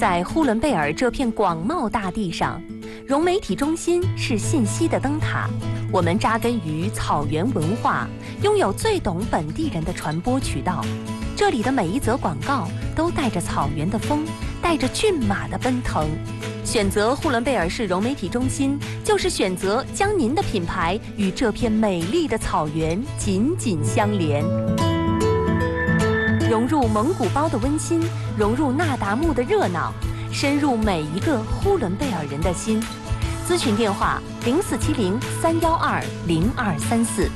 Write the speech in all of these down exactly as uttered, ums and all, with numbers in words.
在呼伦贝尔这片广袤大地上，融媒体中心是信息的灯塔。我们扎根于草原文化，拥有最懂本地人的传播渠道。这里的每一则广告都带着草原的风，带着骏马的奔腾。选择呼伦贝尔市融媒体中心，就是选择将您的品牌与这片美丽的草原紧紧相连。融入蒙古包的温馨，融入那达慕的热闹，深入每一个呼伦贝尔人的心。咨询电话：零四七零三幺二零二三四。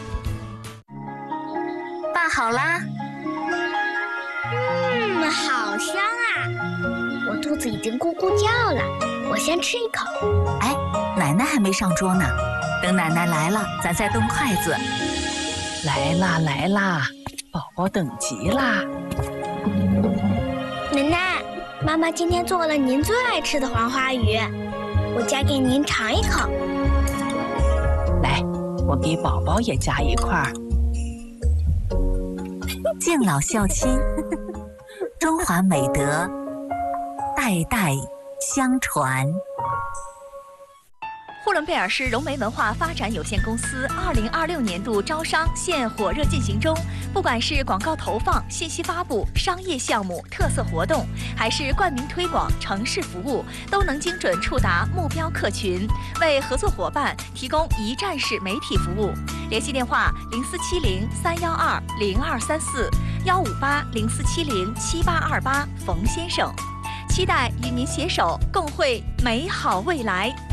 拌好啦。 嗯，好香啊！我肚子已经咕咕叫了，我先吃一口。 哎，奶奶还没上桌呢，等奶奶来了，咱再动筷子。 来啦来啦，宝宝等急啦！ 奶奶，妈妈今天做了您最爱吃的黄花鱼，我夹给您尝一口。 来，我给宝宝也夹一块儿。 敬老孝亲，中华美德代代相传。 呼伦贝尔市融媒文化发展有限公司二零二六年度招商现火热进行中，不管是广告投放、信息发布、商业项目、特色活动，还是冠名推广、城市服务，都能精准触达目标客群，为合作伙伴提供一站式媒体服务。联系电话：零四七零三幺二零二三四幺五八零四七零七八二八，冯先生。期待与您携手共绘美好未来。